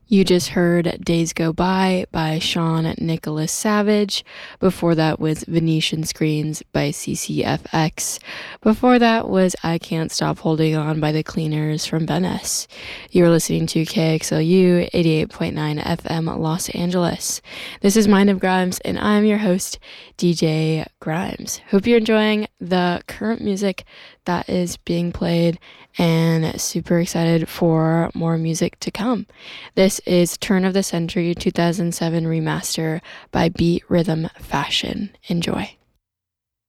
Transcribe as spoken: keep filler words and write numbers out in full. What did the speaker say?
You just heard Days Go By by Sean Nicholas Savage. Before that was Venetian Screens by C C F X. Before that was I Can't Stop Holding On by The Cleaners from Venice. You're listening to K X L U eighty-eight point nine F M Los Angeles. This is Mind of Grimes, and I'm your host, D J Grimes. Hope you're enjoying the current music that is being played, and super excited for more music to come. This is Turn of the Century two thousand seven remaster by Beat Rhythm Fashion. Enjoy.